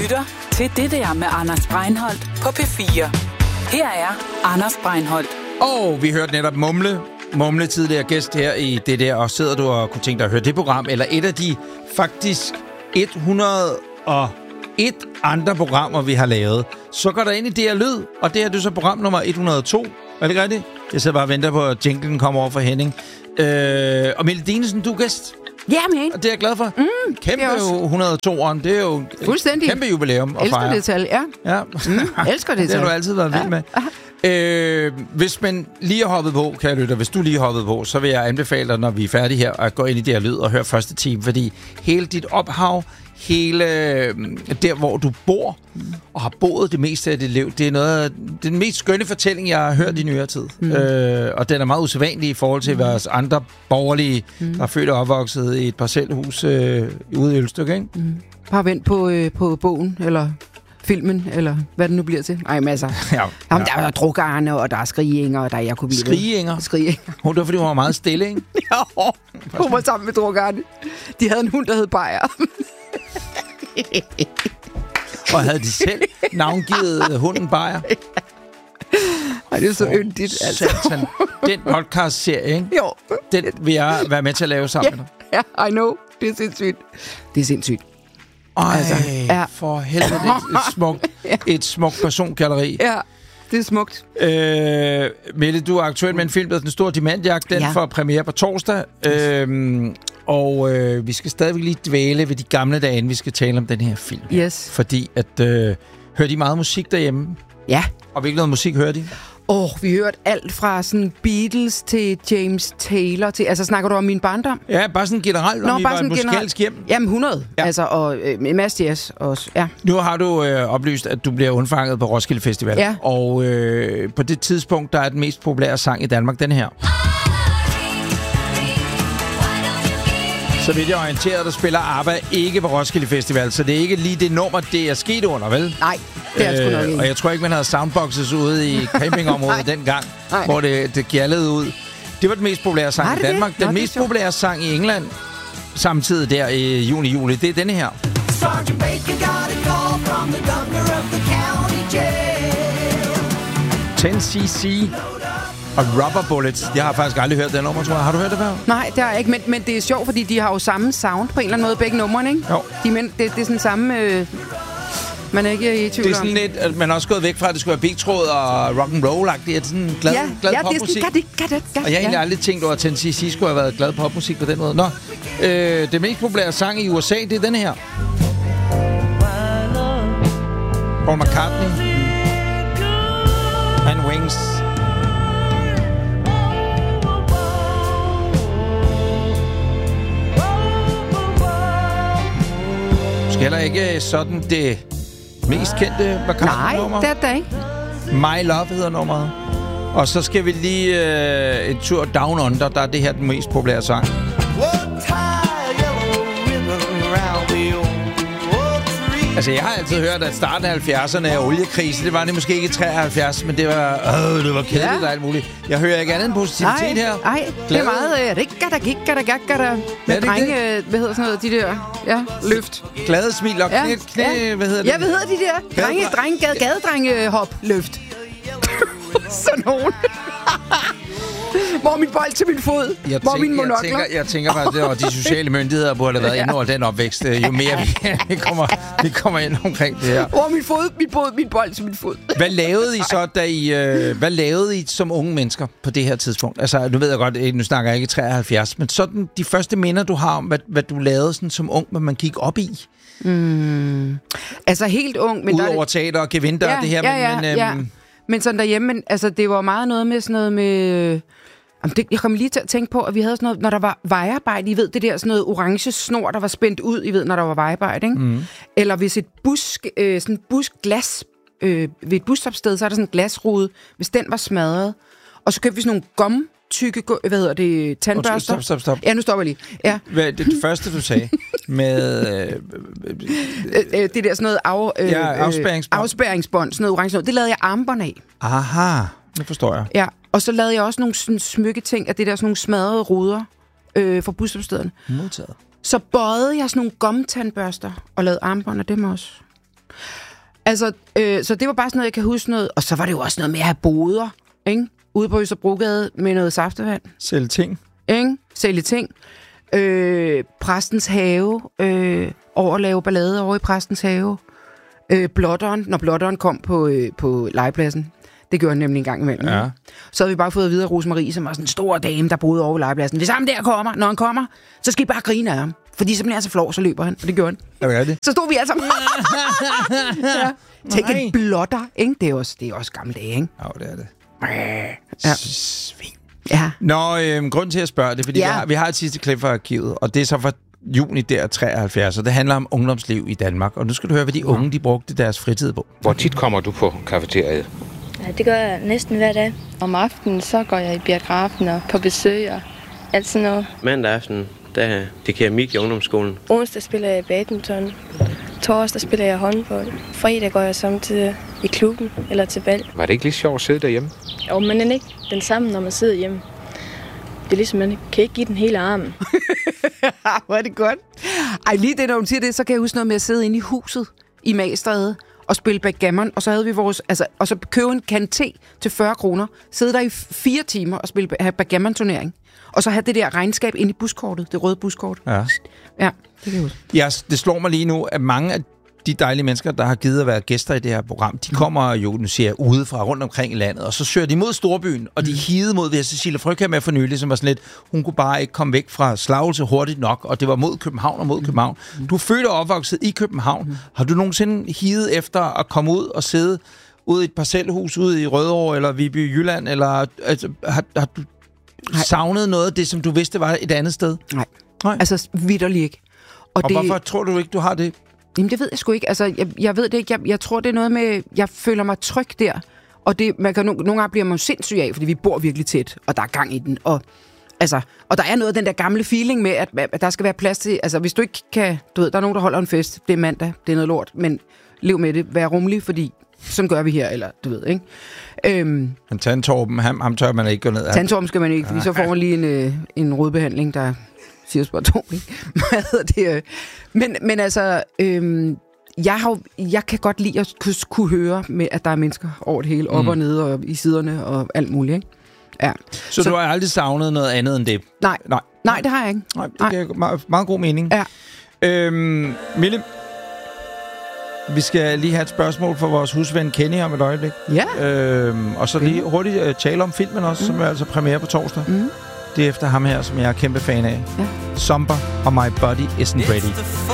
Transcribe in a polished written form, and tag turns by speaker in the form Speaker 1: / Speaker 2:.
Speaker 1: lytter til Det der med Anders Breinholt på P4. Her er Anders Breinholt.
Speaker 2: Og vi hørte netop Mumle tidligere gæst her i det der, og sidder du og kunne tænke dig at høre det program, eller et af de faktisk 101 andre programmer, vi har lavet, så går der ind i det her lyd, og det er så program nummer 102. Er det rigtigt? Jeg sidder bare og venter på, at jinglen kommer over for Henning. Og Mille Dinesen, du er gæst.
Speaker 3: Ja, men.
Speaker 2: Og det er jeg glad for. Kæmpe jo 102'eren. Det er jo
Speaker 3: fuldstændig
Speaker 2: kæmpe jubilæum at fejre.
Speaker 3: Elsker det tal, ja.
Speaker 2: Elsker det tal. Det har du altid været vild med. Hvis man lige har hoppet på, kære lytter, hvis du lige har hoppet på, så vil jeg anbefale dig, når vi er færdige her, at gå ind i det her lyd og høre første time, fordi hele dit ophav, hele der, hvor du bor og har boet det meste af dit liv, det er noget af den mest skønne fortælling, jeg har hørt i nyere tid. Og den er meget usædvanlig i forhold til vores andre borgerlige, der er født og opvokset i et parcelhus ude i Ølstykke, ikke?
Speaker 3: Bare vent på bogen, eller filmen, eller hvad det nu bliver til. Ej, masser. Ja. Jamen, der er drukarne, og der er skriginger, og der er Jacob Lille.
Speaker 2: Skriginger? Det var, fordi hun var meget stille, ikke?
Speaker 3: Ja, hun var sammen med drukarne. De havde en hund, der hed Bayer.
Speaker 2: Og havde de selv navngivet hunden Bayer?
Speaker 3: Ej, det er så yndigt, altså.
Speaker 2: Satan. Den podcast-serie, ikke?
Speaker 3: Jo.
Speaker 2: Den vil jeg være med til at lave sammen med dig.
Speaker 3: Ja, I know. Det er sindssygt. Det er sindssygt.
Speaker 2: Ej, altså, for helvede, et smukt persongalleri.
Speaker 3: Ja, det er smukt.
Speaker 2: Mette, du er aktuel med en film, der hedder Den Store Diamantjagt. Den får premiere på torsdag. Og vi skal stadigvæk lige dvæle ved de gamle dage, inden vi skal tale om den her film.
Speaker 3: Yes.
Speaker 2: Fordi at hører de meget musik derhjemme?
Speaker 3: Ja.
Speaker 2: Og hvilken noget musik hører de?
Speaker 3: Vi hørte alt fra sådan Beatles til James Taylor til... Altså, snakker du om min barndom?
Speaker 2: Ja, bare sådan generelt, om vi var et musikalsk hjem.
Speaker 3: Jamen, 100. Ja. Altså, og en masse jazz også, ja.
Speaker 2: Nu har du oplyst, at du bliver undfanget på Roskilde Festival.
Speaker 3: Ja.
Speaker 2: Og på det tidspunkt, der er den mest populære sang i Danmark, den her. Så vidt jeg er orienteret, der spiller ABBA ikke på Roskilde Festival, så det er ikke lige det nummer, det er sket under, vel?
Speaker 3: Nej, det er sgu nok ikke.
Speaker 2: Og jeg tror ikke, man havde soundboxes ude i campingområdet dengang, hvor det gjaldede ud. Det var den mest populære sang i Danmark. Den mest populære sang i England, samtidig der i juni-juli, det er denne her. Sergeant Baker got a call from the governor of the county jail. 10cc og Rubber Bullets. Jeg har faktisk aldrig hørt det nummer, tror jeg. Har du hørt det før?
Speaker 3: Nej, det har jeg ikke, men det er sjovt, fordi de har jo samme sound på en eller anden måde, begge numrene, ikke?
Speaker 2: Jo.
Speaker 3: Det er sådan samme... man er ikke i tvivl om.
Speaker 2: Det er sådan lidt, at man har også gået væk fra, at det skulle være B-tråd og rock'n'roll-agtigt. Det er sådan glad popmusik.
Speaker 3: Ja, det
Speaker 2: og jeg har egentlig aldrig tænkt over, at 10cc skulle have været glad popmusik på den måde. Nå, det mest populære sang i USA, det er denne her. Paul McCartney. And Wings. Heller ikke sådan det mest kendte McCartney-nummer.
Speaker 3: Nej, det er det ikke.
Speaker 2: My Love hedder nummeret. Og så skal vi lige en tur Down Under, der er det her den mest populære sang. Altså, jeg har altid hørt, at starten af 70'erne er oliekrise. Det var det måske ikke i 73, men det var kedeligt og alt muligt. Jeg hører ikke andet end positivitet her.
Speaker 3: Nej, det er meget rikkada. Med drenge, hvad hedder sådan noget, de der, løft.
Speaker 2: Glade smil og knæ, hvad hedder det?
Speaker 3: Ja, hvad hedder de der? Gadedrenge-hop, løft. Sådan nogen. Hvor min bold til min fod? Hvor min monokler?
Speaker 2: Jeg tænker faktisk, at de sociale myndigheder burde have været inde over den opvækst. Jo mere vi kommer ind omkring det her.
Speaker 3: Hvor min bold til min fod.
Speaker 2: Hvad lavede I så, hvad lavede I som unge mennesker på det her tidspunkt? Altså, nu ved jeg godt, nu snakker jeg ikke 73, men sådan de første minder, du har om, hvad du lavede sådan, som ung, hvad man gik op i?
Speaker 3: Altså helt ung. Men
Speaker 2: udover teater og gevinter og det her.
Speaker 3: Men sådan derhjemme, men, altså, det var meget noget med sådan noget med... jeg kom lige til at tænke på, at vi havde sådan noget, når der var vejarbejde, I ved, det der sådan noget orange snor, der var spændt ud, I ved, når der var vejarbejde, ikke? Mm. Eller hvis et buskglas ved et busstopsted, så er der sådan en glasrude, hvis den var smadret. Og så købte vi sådan nogle tykke, tandbørster.
Speaker 2: Stop.
Speaker 3: Ja, nu stopper jeg lige. Ja.
Speaker 2: Hvad er det første, du sagde? Med...
Speaker 3: det der sådan noget afspærringsbånd, sådan noget orange snor. Det lavede jeg armbånd af.
Speaker 2: Aha, nu forstår jeg.
Speaker 3: Ja. Og så lavede jeg også nogle sådan smykke ting af det der sådan nogle smadrede ruder for busstopstederne.
Speaker 2: Modtaget.
Speaker 3: Så bøjede jeg sådan nogle gomtandbørster og lavede armbånd af dem også. Altså, så det var bare sådan noget, jeg kan huske noget. Og så var det jo også noget med at have boder, ikke? Ude på Østerbrogade med noget saftevand.
Speaker 2: Sælge ting.
Speaker 3: Ikke? Sælge ting. Præstens have. Over at lave ballade over i Præstens have. Blotteren, når Blotteren kom på legepladsen. Det gjorde han nemlig en gang imellem.
Speaker 2: Ja.
Speaker 3: Så havde vi bare fået at vide af Rosemarie, som var sådan en stor dame, der boede over i legepladsen. Hvis ham der kommer, når han kommer, så skal I bare grine af ham. Fordi så bliver han så flov, så løber han. Og det gjorde han.
Speaker 2: Er det?
Speaker 3: Så stod vi alle sammen. Ja. Tænk en blotter, ikke? Det er også gamle dage, ikke?
Speaker 2: Ja, det er det.
Speaker 3: Ja.
Speaker 2: Svin.
Speaker 3: Ja.
Speaker 2: Nå, grunden til at spørge det, fordi vi har et sidste klip fra arkivet, og det er så fra juni der 73, og det handler om ungdomsliv i Danmark. Og nu skal du høre, hvad de unge de brugte deres fritid på.
Speaker 4: Hvor tit kommer du på kafeteriet?
Speaker 5: Ja, det gør jeg næsten hver dag.
Speaker 6: Om aftenen, så går jeg i biografen og på besøg og alt sådan noget.
Speaker 7: Mandag aften, der er det keramik i ungdomsskolen.
Speaker 5: Onsdag spiller jeg badminton. Torsdag spiller jeg håndbold. Fredag går jeg samtidig i klubben eller til bal.
Speaker 4: Var det ikke lige sjovt at sidde derhjemme?
Speaker 5: Jo, men den er ikke den samme, når man sidder hjemme. Det er ligesom, man kan ikke give den hele armen.
Speaker 3: Hvor er det godt. Ej, lige det, når hun siger det, så kan jeg huske noget med at sidde inde i huset i Magstræde og spille backgammon, og så havde vi og så købe en kan te til 40 kroner, sidde der i 4 timer og have backgammon-turnering, og så have det der regnskab ind i buskortet, det røde buskort.
Speaker 2: Ja.
Speaker 3: Ja, det kan jeg huske.
Speaker 2: Ja, det slår mig lige nu, at mange af de dejlige mennesker, der har givet at være gæster i det her program, de kommer jo, nu siger jeg, udefra rundt omkring i landet, og så søger de mod Storbyen, og de hide mod, ved Cecilia Frøkjær med for nylig, som var sådan lidt, hun kunne bare ikke komme væk fra Slagelse hurtigt nok, og det var mod København og mod København. Du er født og opvokset i København. Har du nogensinde higet efter at komme ud og sidde ude i et parcelhus ude i Rødovre eller Viby Jylland, eller altså, har du savnet noget af det, som du vidste var et andet sted?
Speaker 3: Nej. Altså vitterligt ikke.
Speaker 2: Og hvorfor tror du ikke, du har det?
Speaker 3: Jamen, det ved jeg sgu ikke. Altså, jeg ved det ikke. Jeg tror, det er noget med, jeg føler mig tryg der. Og det, nogle gange bliver man jo sindssyg af, fordi vi bor virkelig tæt, og der er gang i den. Og der er noget af den der gamle feeling med, at der skal være plads til. Altså, hvis du ikke kan, du ved, der er nogen, der holder en fest. Det er mandag, det er noget lort. Men lev med det, vær rummelig, fordi sådan gør vi her, eller du ved, ikke?
Speaker 2: Men Tandtorben, ham tør man ikke gå ned af.
Speaker 3: Tandtorben skal man ikke, fordi så får man lige en rodbehandling, der siger bare 2, ikke? Hvad hedder det? Men altså, jeg kan godt lide at kunne høre, med, at der er mennesker over det hele, op og nede, og i siderne, og alt muligt, ikke? Ja.
Speaker 2: Så du har aldrig savnet noget andet end det?
Speaker 3: Nej, det har jeg ikke.
Speaker 2: Nej, det giver meget god mening.
Speaker 3: Ja.
Speaker 2: Mille, vi skal lige have et spørgsmål fra vores husven Kenny om et øjeblik.
Speaker 3: Ja.
Speaker 2: Og så lige hurtigt tale om filmen også, som er altså premiere på torsdag. Det er efter ham her, som jeg er kæmpe fan af. Ja. Somber og My Body Isn't Ready.